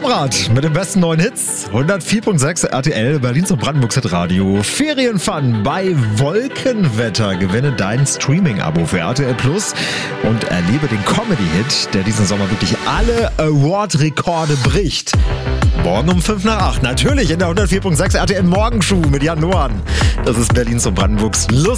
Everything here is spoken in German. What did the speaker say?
Domrad mit den besten neuen Hits. 104.6 RTL, Berlins und Brandenburgs Hitradio. Ferienfun bei Wolkenwetter. Gewinne dein Streaming-Abo für RTL Plus und erlebe den Comedy-Hit, der diesen Sommer wirklich alle Award-Rekorde bricht. Morgen um 5 nach 8. Natürlich in der 104.6 RTL Morgenshow mit Jan Nohan. Das ist Berlins und Brandenburgs Lust.